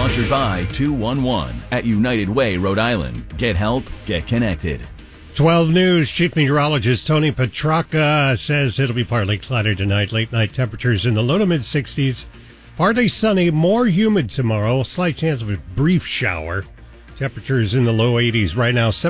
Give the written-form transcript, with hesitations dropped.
Sponsored by 211 at United Way, Rhode Island. Get help, get connected. 12 News Chief Meteorologist Tony Petrarca says it'll be partly cloudy tonight. Late night temperatures in the low to mid 60s. Partly sunny, more humid tomorrow. Slight chance of a brief shower. Temperatures in the low 80s right now.